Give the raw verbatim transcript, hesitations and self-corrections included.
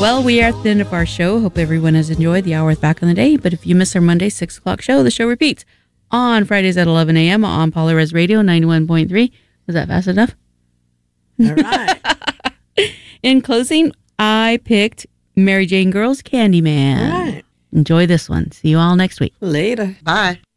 Well, we are at the end of our show. Hope everyone has enjoyed the hour back in the day. But if you miss our Monday six o'clock show, the show repeats on Fridays at eleven a.m. on Polyres Radio ninety-one point three. Was that fast enough? All right. In closing, I picked Mary Jane Girls' Candyman. All right. Enjoy this one. See you all next week. Later. Bye.